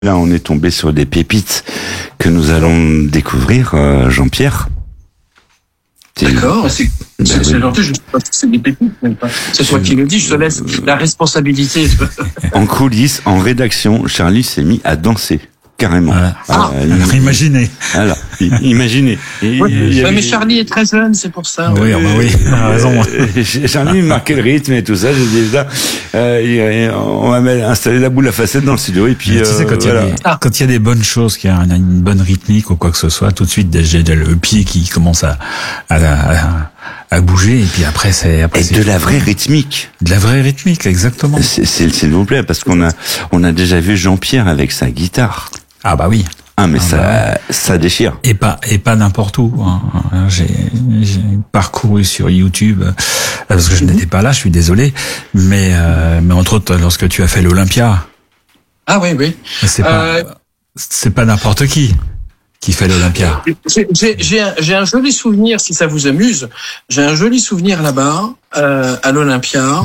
Là, on est tombé sur des pépites que nous allons découvrir, Jean-Pierre. D'accord, c'est gentil, je ne sais pas si c'est des pépites, même pas. C'est toi qui le dis, je te laisse la responsabilité. En coulisses, en rédaction, Charlie s'est mis à danser. Carrément. Voilà. Alors, imaginez. Alors, imaginez. Mais Charlie est très jeune, c'est pour ça. Oui, oui, raison. Charlie marquait le rythme et tout ça. J'ai dit là, on va installer la boule à facettes dans le studio et puis. Tu sais, quand il y a des bonnes choses, qu'il y a une bonne rythmique ou quoi que ce soit, tout de suite, j'ai le pied qui commence à bouger et puis après c'est de la vraie rythmique. De la vraie rythmique, exactement. S'il vous plaît, parce qu'on a déjà vu Jean-Pierre avec sa guitare. Ah bah oui. Ah mais ça déchire. Et pas n'importe où. Hein. J'ai parcouru sur YouTube parce que je n'étais pas là, je suis désolé. Mais entre autres, lorsque tu as fait l'Olympia. Ah oui. C'est pas n'importe qui fait l'Olympia. J'ai un joli souvenir, si ça vous amuse. J'ai un joli souvenir là-bas, à l'Olympia.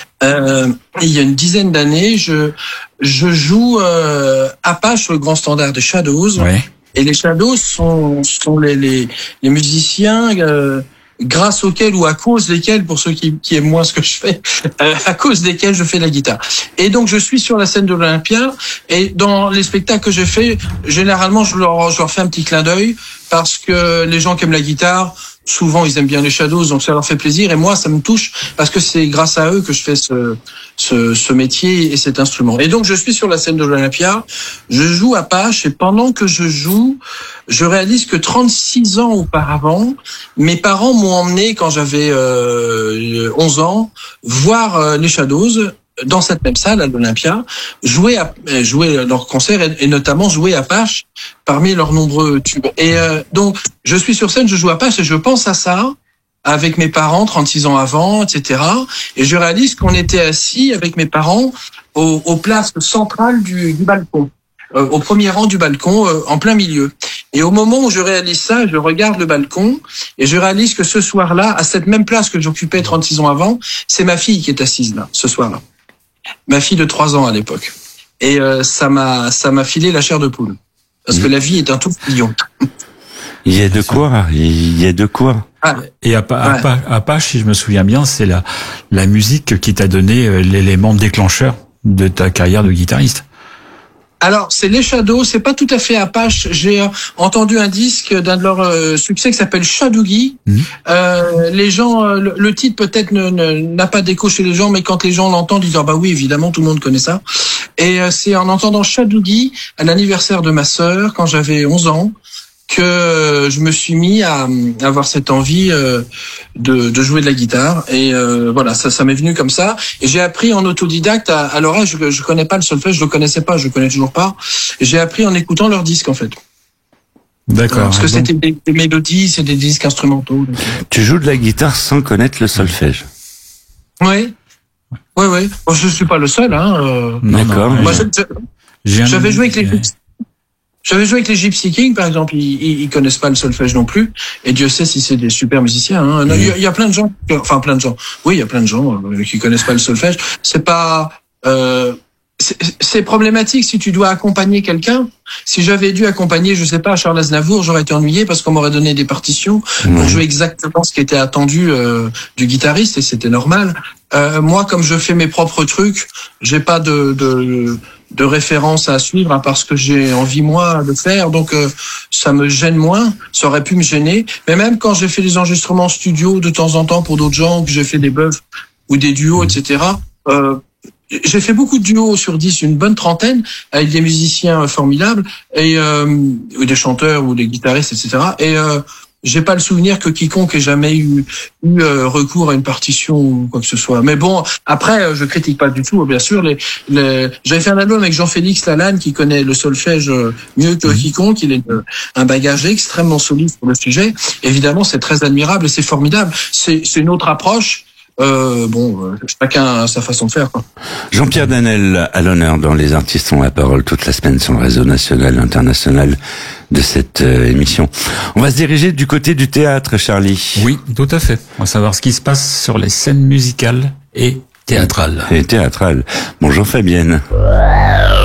Il y a une dizaine d'années, je joue Apache, le grand standard des Shadows. Ouais. Et les Shadows sont les musiciens grâce auxquels ou à cause desquels, pour ceux qui aiment moins ce que je fais, à cause desquels je fais de la guitare. Et donc je suis sur la scène de l'Olympia et dans les spectacles que j'ai fait, généralement je leur fais un petit clin d'œil parce que les gens qui aiment la guitare, souvent ils aiment bien les Shadows, donc ça leur fait plaisir et moi ça me touche parce que c'est grâce à eux que je fais ce métier et cet instrument. Et donc je suis sur la scène de l'Olympia, je joue Apache et pendant que je joue, je réalise que 36 ans auparavant, mes parents m'ont emmené quand j'avais 11 ans voir les Shadows dans cette même salle à l'Olympia, jouer leur concert et notamment jouer Apache parmi leurs nombreux tubes. Et donc je suis sur scène, je joue Apache et je pense à ça avec mes parents 36 ans avant, etc. Et je réalise qu'on était assis avec mes parents aux places centrales du balcon, au premier rang du balcon, en plein milieu. Et au moment où je réalise ça, je regarde le balcon et je réalise que ce soir-là, à cette même place que j'occupais 36 ans avant, c'est ma fille qui est assise là, ce soir-là. Ma fille de 3 ans à l'époque. Et ça m'a filé la chair de poule. Parce que la vie est un tout million. Il y a de quoi. Ah. Et Apache, si je me souviens bien, c'est la musique qui t'a donné l'élément déclencheur de ta carrière de guitariste. Alors, c'est les Shadows, c'est pas tout à fait Apache. J'ai entendu un disque d'un de leurs succès qui s'appelle Shadoogie. Les gens, le titre peut-être n'a pas d'écho chez les gens, mais quand les gens l'entendent, ils disent ah bah oui, évidemment, tout le monde connaît ça. Et c'est en entendant Shadoogie à l'anniversaire de ma sœur, quand j'avais 11 ans, que je me suis mis à avoir cette envie de jouer de la guitare et voilà, ça m'est venu comme ça et j'ai appris en autodidacte à l'oreille. Je connais pas le solfège, je le connaissais pas, je le connais toujours pas. Et j'ai appris en écoutant leurs disques en fait. D'accord. Parce que c'était des mélodies, c'est des disques instrumentaux. Donc... Tu joues de la guitare sans connaître le solfège. Oui. Bon, je suis pas le seul hein. D'accord. Moi, j'avais joué avec les Gypsy Kings, par exemple, ils connaissent pas le solfège non plus, et Dieu sait si c'est des super musiciens. Hein. Il y a plein de gens, oui, il y a plein de gens qui connaissent pas le solfège. C'est pas, c'est problématique si tu dois accompagner quelqu'un. Si j'avais dû accompagner, je sais pas, Charles Aznavour, j'aurais été ennuyé parce qu'on m'aurait donné des partitions pour jouer exactement ce qui était attendu du guitariste, et c'était normal. Moi, comme je fais mes propres trucs, j'ai pas de référence à suivre à part ce que j'ai envie moi de faire, donc ça me gêne moins. Ça aurait pu me gêner, mais même quand j'ai fait des enregistrements studio de temps en temps pour d'autres gens, que j'ai fait des bœufs ou des duos, etc. J'ai fait beaucoup de duos sur 10, une bonne trentaine, avec des musiciens formidables et ou des chanteurs ou des guitaristes, etc. Et j'ai pas le souvenir que quiconque ait jamais eu recours à une partition ou quoi que ce soit. Mais bon, après, je critique pas du tout, bien sûr. J'avais fait un album avec Jean-Félix Lalanne, qui connaît le solfège mieux que quiconque. Il a un bagage extrêmement solide sur le sujet. Évidemment, c'est très admirable et c'est formidable. C'est une autre approche. Chacun a sa façon de faire, quoi. Jean-Pierre Danel à l'honneur dans Les Artistes ont la parole toute la semaine sur le réseau national et international de cette émission. On va se diriger du côté du théâtre, Charlie. Oui, tout à fait. On va savoir ce qui se passe sur les scènes musicales et théâtrales. Et théâtrales. Bonjour Fabienne.